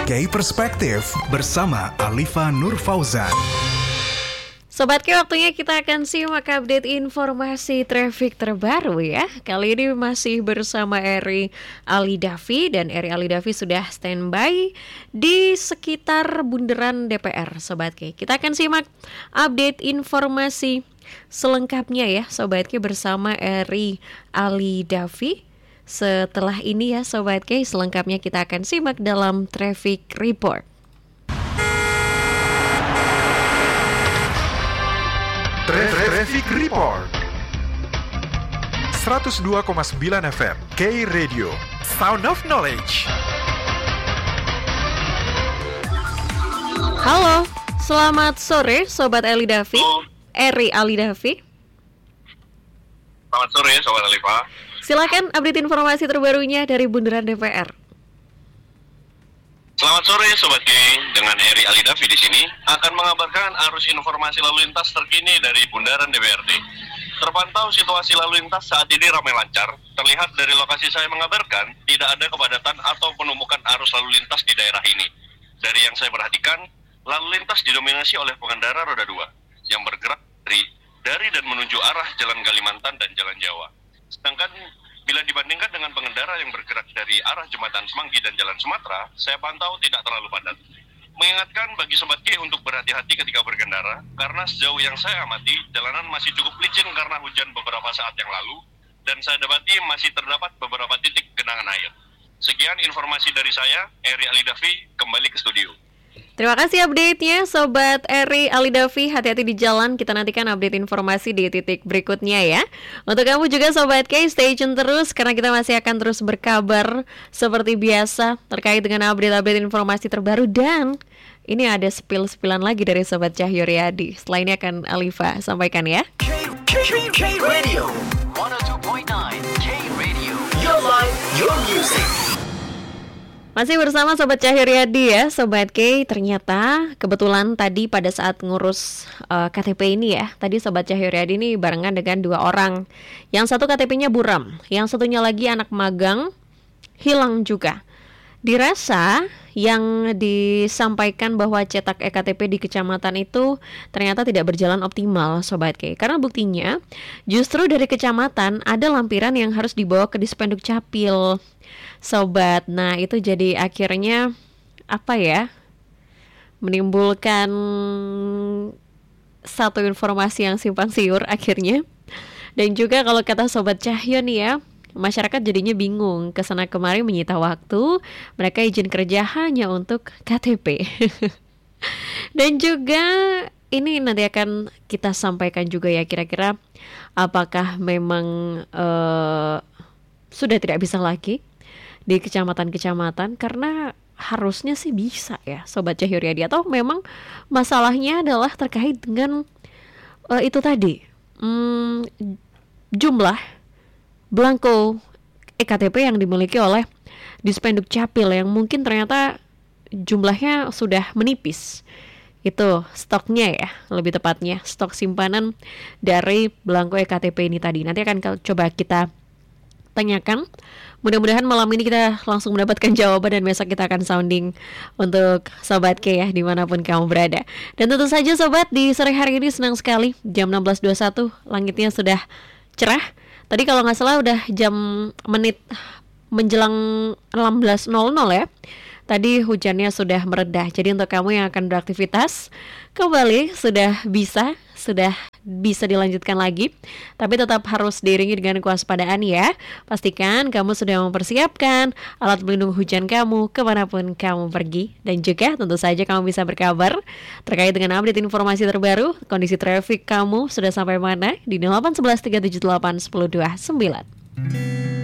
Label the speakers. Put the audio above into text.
Speaker 1: K Perspektif bersama Alifa Nur Fauzan.
Speaker 2: Sobat K, waktunya kita akan simak update informasi traffic terbaru ya. Kali ini masih bersama Eri Alidafi, dan Eri Alidafi sudah standby di sekitar bundaran DPR, Sobat K. Kita akan simak update informasi selengkapnya ya, Sobat K, bersama Eri Alidafi. Setelah ini ya, Sobat K, selengkapnya kita akan simak dalam Traffic Report.
Speaker 1: Traffic Report 102,9 FM K Radio, Sound of Knowledge.
Speaker 2: Halo, selamat sore Sobat Alidafi. Eri Alidafi.
Speaker 3: Selamat sore Sobat Alifa.
Speaker 2: Silakan update informasi terbarunya dari bundaran DPR.
Speaker 3: Selamat sore Sobat Geng, dengan Eri Alidafi di sini akan mengabarkan arus informasi lalu lintas terkini dari bundaran DPRD. Terpantau situasi lalu lintas saat ini ramai lancar. Terlihat dari lokasi saya mengabarkan tidak ada kepadatan atau penumpukan arus lalu lintas di daerah ini. Dari yang saya perhatikan, lalu lintas didominasi oleh pengendara roda 2 yang bergerak dari dan menuju arah Jalan Kalimantan dan Jalan Jawa. Sedangkan bila dibandingkan dengan pengendara yang bergerak dari arah Jembatan Semanggi dan Jalan Sumatera, saya pantau tidak terlalu padat. Mengingatkan bagi Sobat G untuk berhati-hati ketika berkendara, karena sejauh yang saya amati, jalanan masih cukup licin karena hujan beberapa saat yang lalu, dan saya dapati masih terdapat beberapa titik genangan air. Sekian informasi dari saya, Eri Alidafi, kembali ke studio.
Speaker 2: Terima kasih update-nya Sobat Eri Alidafi. Hati-hati di jalan, kita nantikan update informasi di titik berikutnya ya. Untuk kamu juga Sobat K, stay tune terus karena kita masih akan terus berkabar seperti biasa terkait dengan update-update informasi terbaru. Dan ini ada spill-spillan lagi dari Sobat Cahyo Riyadi. Setelah ini akan Alifa sampaikan ya.
Speaker 4: K Radio 102.9 K Radio, your life, your music.
Speaker 2: Masih bersama Sobat Cahyo Riyadi ya, Sobat K. Ternyata kebetulan tadi pada saat ngurus KTP ini ya, tadi Sobat Cahyo Riyadi ini barengan dengan 2 orang. Yang satu KTP-nya buram, yang satunya lagi anak magang, hilang juga. Dirasa yang disampaikan bahwa cetak eKTP di kecamatan itu ternyata tidak berjalan optimal, Sobat K. Karena buktinya justru dari kecamatan ada lampiran yang harus dibawa ke Dispenduk Capil, Sobat. Nah itu jadi akhirnya menimbulkan satu informasi yang simpang siur akhirnya. Dan juga kalau kata Sobat Cahyo nih ya, masyarakat jadinya bingung, kesana kemari menyita waktu, mereka izin kerja hanya untuk KTP. Dan juga ini nanti akan kita sampaikan juga ya, kira-kira apakah memang sudah tidak bisa lagi di kecamatan-kecamatan, karena harusnya sih bisa ya Sobat Cahyo Riyadi, atau memang masalahnya adalah terkait dengan itu tadi, jumlah belangko eKTP yang dimiliki oleh Dispenduk Capil yang mungkin ternyata jumlahnya sudah menipis. Itu stoknya ya, lebih tepatnya stok simpanan dari belangko eKTP ini tadi. Nanti akan coba kita tanyakan. Mudah-mudahan malam ini kita langsung mendapatkan jawaban, dan besok kita akan sounding untuk Sobat K ya, dimanapun kamu berada. Dan tentu saja Sobat, di sore hari ini senang sekali jam 16.21 langitnya sudah cerah. Tadi kalau nggak salah udah menit menjelang 16.00 ya. Tadi hujannya sudah meredah. Jadi untuk kamu yang akan beraktivitas kembali sudah bisa dilanjutkan lagi. Tapi tetap harus diiringi dengan kewaspadaan ya. Pastikan kamu sudah mempersiapkan alat pelindung hujan kamu kemanapun kamu pergi. Dan juga tentu saja kamu bisa berkabar terkait dengan update informasi terbaru. Kondisi traffic kamu sudah sampai mana di 0811 378 1029.